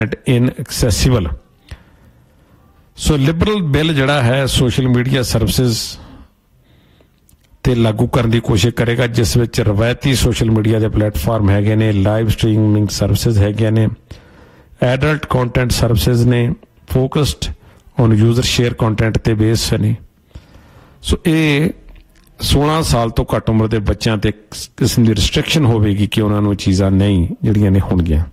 inaccessible. सो liberal bill जिहड़ा है social media services ते लागू करने की कोशिश करेगा, जिस विच रवायती सोशल मीडिया के प्लेटफॉर्म हैगे ने, लाइव स्ट्रीमिंग सर्विसिज हैगे ने, एडल्ट कंटेंट सर्विसिज ने, focused on user share content ते बेस ने। सो ये 16 साल तो घट उम्र के बच्चों ते किस्म की रिस्ट्रिक्शन होगी कि उन्होंने चीज़ां नहीं जिहड़ियां ने होणगियां।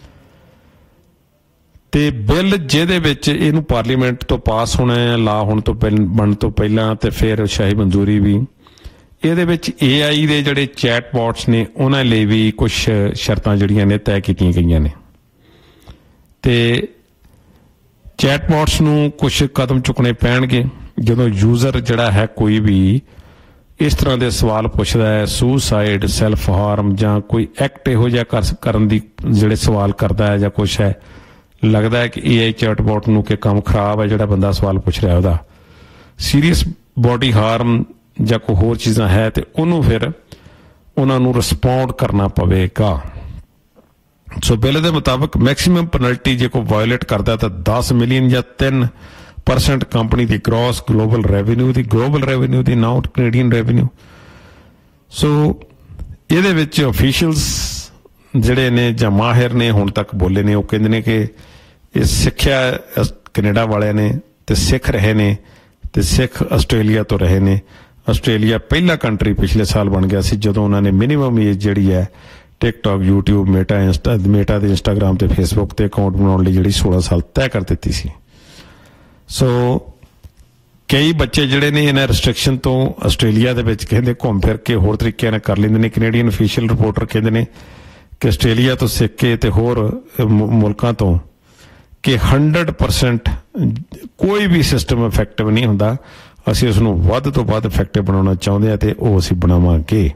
ते बिल जिहदे विच इहनूं पार्लीमेंट तो पास होना है, ला होने तो बन तो पहला ते फिर शाही मंजूरी भी, ਇਹਦੇ ਵਿੱਚ AI ਦੇ ਜਿਹੜੇ ਚੈਟ ਬੋਟਸ ਨੇ ਉਹਨਾਂ ਲਈ ਵੀ ਕੁਝ ਸ਼ਰਤਾਂ ਜਿਹੜੀਆਂ ਨੇ ਤੈਅ ਕੀਤੀਆਂ ਗਈਆਂ ਨੇ ਤੇ ਚੈਟ ਬੋਟਸ ਨੂੰ ਕੁਝ ਕਦਮ ਚੁੱਕਣੇ ਪੈਣਗੇ ਜਦੋਂ ਯੂਜ਼ਰ ਜਿਹੜਾ ਹੈ ਕੋਈ ਵੀ ਇਸ ਤਰ੍ਹਾਂ ਦੇ ਸਵਾਲ ਪੁੱਛਦਾ ਹੈ, ਸੁਸਾਈਡ, ਸੈਲਫ ਹਾਰਮ ਜਾਂ ਕੋਈ ਐਕਟ ਇਹੋ ਜਿਹਾ ਕਰਨ ਦੀ ਜਿਹੜੇ ਸਵਾਲ ਕਰਦਾ ਹੈ ਜਾਂ ਕੁਛ ਹੈ, ਲੱਗਦਾ ਹੈ ਕਿ AI ਚੈਟ ਬੋਟ ਨੂੰ ਕਿ ਕੰਮ ਖਰਾਬ ਹੈ ਜਿਹੜਾ ਬੰਦਾ ਸਵਾਲ ਪੁੱਛ ਰਿਹਾ ਉਹਦਾ, ਸੀਰੀਅਸ ਬੋਡੀ ਹਾਰਮ ਜਾਂ ਕੋਈ ਹੋਰ ਚੀਜ਼ਾਂ ਹੈ ਤੇ ਉਹਨੂੰ ਫਿਰ ਉਹਨਾਂ ਨੂੰ ਰਿਸਪੌਂਡ ਕਰਨਾ ਪਵੇਗਾ। ਸੋ ਬਿੱਲ ਦੇ ਮੁਤਾਬਕ ਮੈਕਸੀਮਮ ਪੈਨਲਟੀ ਜੇ ਕੋਈ ਵਾਇਓਲੇਟ ਕਰਦਾ ਤਾਂ 10 ਮਿਲੀਅਨ ਜਾਂ 3% ਕੰਪਨੀ ਦੀ ਗ੍ਰੋਸ ਗਲੋਬਲ ਰੈਵਨਿਊ ਦੀ ਨਾਟ ਕੈਨੇਡੀਅਨ ਰੈਵਨਿਊ। ਸੋ ਇਹਦੇ ਵਿੱਚ ਅਫੀਸ਼ੀਅਲਸ ਜਿਹੜੇ ਨੇ ਜਾਂ ਮਾਹਿਰ ਨੇ ਹੁਣ ਤੱਕ ਬੋਲੇ ਨੇ, ਉਹ ਕਹਿੰਦੇ ਨੇ ਕਿ ਇਹ ਸਿੱਖਿਆ ਕੈਨੇਡਾ ਵਾਲਿਆਂ ਨੇ ਤੇ ਸਿੱਖ ਰਹੇ ਨੇ ਤੇ ਸਿੱਖ ਆਸਟ੍ਰੇਲੀਆ ਤੋਂ ਰਹੇ ਨੇ। ਆਸਟ੍ਰੇਲੀਆ ਪਹਿਲਾ ਕੰਟਰੀ ਪਿਛਲੇ ਸਾਲ ਬਣ ਗਿਆ ਸੀ ਜਦੋਂ ਉਹਨਾਂ ਨੇ ਮਿਨੀਮਮ ਏਜ ਜਿਹੜੀ ਹੈ ਟਿਕਟੌਕ, ਯੂਟਿਊਬ, ਮੇਟਾ ਦੇ ਇੰਸਟਾਗ੍ਰਾਮ ਤੇ ਫੇਸਬੁੱਕ ਤੇ ਅਕਾਊਂਟ ਬਣਾਉਣ ਲਈ ਜਿਹੜੀ 16 ਸਾਲ ਤੈਅ ਕਰ ਦਿੱਤੀ ਸੀ। ਸੋ ਕਈ ਬੱਚੇ ਜਿਹੜੇ ਨੇ ਇਹਨਾਂ ਰਿਸਟ੍ਰਿਕਸ਼ਨ ਤੋਂ ਆਸਟ੍ਰੇਲੀਆ ਦੇ ਵਿੱਚ ਕਹਿੰਦੇ ਘੁੰਮ ਫਿਰ ਕੇ ਹੋਰ ਤਰੀਕਿਆਂ ਨਾਲ ਕਰ ਲੈਂਦੇ ਨੇ। ਕੈਨੇਡੀਅਨ ਅਫੀਸ਼ੀਅਲ ਰਿਪੋਰਟਰ ਕਹਿੰਦੇ ਨੇ ਕਿ ਆਸਟ੍ਰੇਲੀਆ ਤੋਂ ਸਿੱਖ ਕੇ ਤੇ ਹੋਰ ਮੁਲਕਾਂ ਤੋਂ ਕਿ 100% ਕੋਈ ਵੀ ਸਿਸਟਮ ਇਫੈਕਟਿਵ ਨਹੀਂ ਹੁੰਦਾ, ਅਸੀਂ ਉਸ ਨੂੰ ਵੱਧ ਤੋਂ ਵੱਧ ਇਫੈਕਟਿਵ ਬਣਾਉਣਾ ਚਾਹੁੰਦੇ ਹਾਂ ਤੇ ਉਹ ਅਸੀਂ ਬਣਾਵਾਂਗੇ।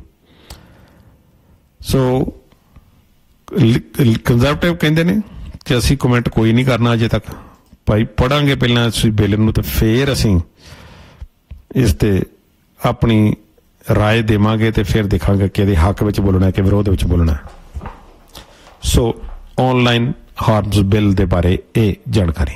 ਸੋ ਕੰਜ਼ਰਵੇਟਿਵ ਕਹਿੰਦੇ ਨੇ ਕਿ ਅਸੀਂ ਕਮੈਂਟ ਕੋਈ ਨਹੀਂ ਕਰਨਾ ਅਜੇ ਤੱਕ, ਭਾਈ ਪੜਾਂਗੇ ਪਹਿਲਾਂ ਅਸੀਂ ਬਿੱਲ ਨੂੰ ਤੇ ਫਿਰ ਅਸੀਂ ਇਸ ਤੇ ਆਪਣੀ ਰਾਏ ਦੇਵਾਂਗੇ ਤੇ ਫਿਰ ਦੇਖਾਂਗੇ ਕਿ ਇਹਦੇ ਹੱਕ ਵਿੱਚ ਬੋਲਣਾ ਕਿ ਵਿਰੋਧ ਵਿੱਚ ਬੋਲਣਾ। ਸੋ ਆਨਲਾਈਨ ਹਾਰਮਸ ਬਿੱਲ ਦੇ ਬਾਰੇ ਇਹ ਜਾਣਕਾਰੀ।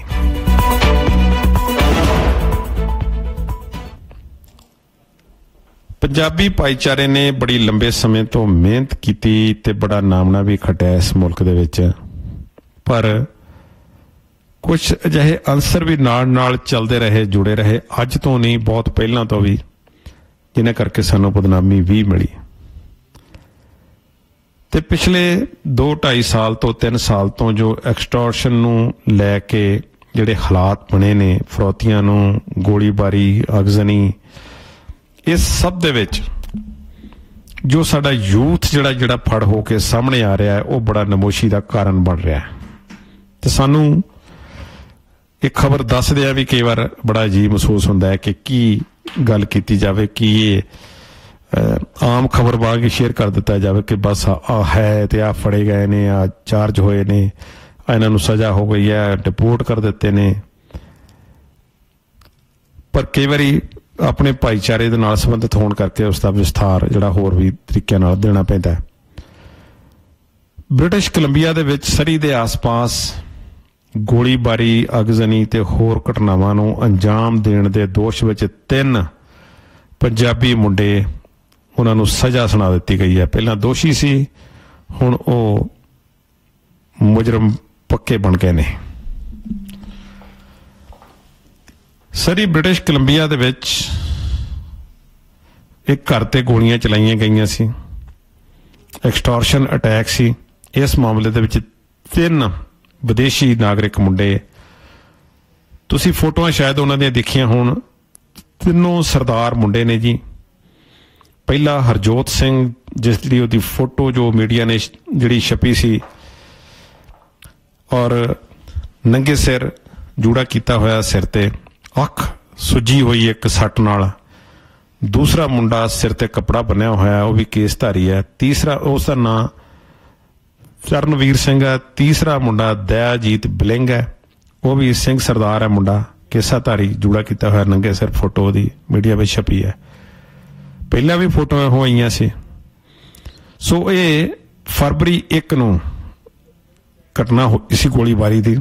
ਪੰਜਾਬੀ ਭਾਈਚਾਰੇ ਨੇ ਬੜੀ ਲੰਬੇ ਸਮੇਂ ਤੋਂ ਮਿਹਨਤ ਕੀਤੀ ਤੇ ਬੜਾ ਨਾਮਣਾ ਵੀ ਖੱਟਿਆ ਇਸ ਮੁਲਕ ਦੇ ਵਿੱਚ, ਪਰ ਕੁਝ ਅਜਿਹੇ ਅਨਸਰ ਵੀ ਨਾਲ ਚੱਲਦੇ ਰਹੇ, ਜੁੜੇ ਰਹੇ, ਅੱਜ ਤੋਂ ਨਹੀਂ ਬਹੁਤ ਪਹਿਲਾਂ ਤੋਂ ਵੀ, ਜਿਨ੍ਹਾਂ ਕਰਕੇ ਸਾਨੂੰ ਬਦਨਾਮੀ ਵੀ ਮਿਲੀ। ਤੇ ਪਿਛਲੇ 2-2.5 ਸਾਲ ਤੋਂ 3 ਸਾਲ ਤੋਂ ਜੋ ਐਕਸਟੋਰਸ਼ਨ ਨੂੰ ਲੈ ਕੇ ਜਿਹੜੇ ਹਾਲਾਤ ਬਣੇ ਨੇ, ਫਰੋਤੀਆਂ ਨੂੰ, ਗੋਲੀਬਾਰੀ, ਅਗਜ਼ਨੀ, ਇਸ ਸਭ ਦੇ ਵਿੱਚ ਜੋ ਸਾਡਾ ਯੂਥ ਜਿਹੜਾ ਫੜ ਹੋ ਕੇ ਸਾਹਮਣੇ ਆ ਰਿਹਾ ਹੈ ਉਹ ਬੜਾ ਨਮੋਸ਼ੀ ਦਾ ਕਾਰਨ ਬਣ ਰਿਹਾ ਹੈ। ਤੇ ਸਾਨੂੰ ਇਹ ਖਬਰ ਦੱਸਦੇ ਆ ਵੀ ਕਈ ਵਾਰ ਬੜਾ ਅਜੀਬ ਮਹਿਸੂਸ ਹੁੰਦਾ ਹੈ ਕਿ ਕੀ ਗੱਲ ਕੀਤੀ ਜਾਵੇ, ਕਿ ਇਹ ਆਮ ਖਬਰ ਵਾਂਗ ਸ਼ੇਅਰ ਕਰ ਦਿੱਤਾ ਜਾਵੇ ਕਿ ਬਸ ਆ ਹੈ ਤੇ ਆ ਫੜੇ ਗਏ ਨੇ, ਆ ਚਾਰਜ ਹੋਏ ਨੇ, ਇਹਨਾਂ ਨੂੰ ਸਜ਼ਾ ਹੋ ਗਈ ਹੈ, ਡਿਪੋਰਟ ਕਰ ਦਿੱਤੇ ਨੇ। ਪਰ ਕਈ ਵਾਰੀ ਆਪਣੇ ਭਾਈਚਾਰੇ ਦੇ ਨਾਲ ਸੰਬੰਧਿਤ ਹੋਣ ਕਰਕੇ ਉਸ ਦਾ ਵਿਸਥਾਰ ਜਿਹੜਾ ਹੋਰ ਵੀ ਤਰੀਕਿਆਂ ਨਾਲ ਦੇਣਾ ਪੈਂਦਾ। ਬ੍ਰਿਟਿਸ਼ ਕੋਲੰਬੀਆ ਦੇ ਵਿੱਚ ਸਰੀ ਦੇ ਆਸ-ਪਾਸ ਗੋਲੀਬਾਰੀ, ਅਗਜ਼ਨੀ ਤੇ ਹੋਰ ਘਟਨਾਵਾਂ ਨੂੰ ਅੰਜਾਮ ਦੇਣ ਦੇ ਦੋਸ਼ ਵਿੱਚ 3 ਪੰਜਾਬੀ ਮੁੰਡੇ, ਉਹਨਾਂ ਨੂੰ ਸਜ਼ਾ ਸੁਣਾ ਦਿੱਤੀ ਗਈ ਹੈ। ਪਹਿਲਾਂ ਦੋਸ਼ੀ ਸੀ, ਹੁਣ ਉਹ ਮੁਜਰਮ ਪੱਕੇ ਬਣ ਗਏ ਨੇ। ਸਰੀ ਬ੍ਰਿਟਿਸ਼ ਕੋਲੰਬੀਆ ਦੇ ਵਿੱਚ ਇੱਕ ਘਰ ਤੇ ਗੋਲੀਆਂ ਚਲਾਈਆਂ ਗਈਆਂ ਸੀ, ਐਕਸਟੋਰਸ਼ਨ ਅਟੈਕ ਸੀ। ਇਸ ਮਾਮਲੇ ਦੇ ਵਿੱਚ 3 ਵਿਦੇਸ਼ੀ ਨਾਗਰਿਕ ਮੁੰਡੇ, ਤੁਸੀਂ ਫੋਟੋਆਂ ਸ਼ਾਇਦ ਉਹਨਾਂ ਦੀਆਂ ਦੇਖੀਆਂ ਹੋਣ, ਤਿੰਨੋਂ ਸਰਦਾਰ ਮੁੰਡੇ ਨੇ ਜੀ। ਪਹਿਲਾ ਹਰਜੋਤ ਸਿੰਘ, ਜਿਸ ਦੀ ਉਹਦੀ ਫੋਟੋ ਜੋ ਮੀਡੀਆ ਨੇ ਜਿਹੜੀ ਛਪੀ ਸੀ, ਔਰ ਨੰਗੇ ਸਿਰ, ਜੂੜਾ ਕੀਤਾ ਹੋਇਆ ਸਿਰ ਤੇ, ਅੱਖ ਸੁੱਜੀ ਹੋਈ ਇੱਕ ਸੱਟ ਨਾਲ। ਦੂਸਰਾ ਮੁੰਡਾ ਸਿਰ ਤੇ ਕੱਪੜਾ ਬੰਨਿਆ ਹੋਇਆ, ਉਹ ਵੀ ਕੇਸਧਾਰੀ ਹੈ। ਤੀਸਰਾ, ਉਸ ਦਾ ਨਾਂ ਚਰਨਵੀਰ ਸਿੰਘ ਹੈ। ਤੀਸਰਾ ਮੁੰਡਾ ਦਇਆਜੀਤ ਬਿਲਿੰਗ ਹੈ, ਉਹ ਵੀ ਸਿੰਘ ਸਰਦਾਰ ਹੈ ਮੁੰਡਾ, ਕੇਸਾਧਾਰੀ, ਜੂੜਾ ਕੀਤਾ ਹੋਇਆ, ਨੰਗੇ ਸਿਰ, ਫੋਟੋ ਉਹਦੀ ਮੀਡੀਆ ਵਿੱਚ ਛਪੀ ਹੈ। ਪਹਿਲਾਂ ਵੀ ਫੋਟੋਆਂ ਹੋਈਆਂ ਸੀ। ਸੋ ਇਹ ਫਰਵਰੀ 1 ਨੂੰ ਘਟਨਾ ਹੋਈ ਸੀ ਗੋਲੀਬਾਰੀ ਦੀ।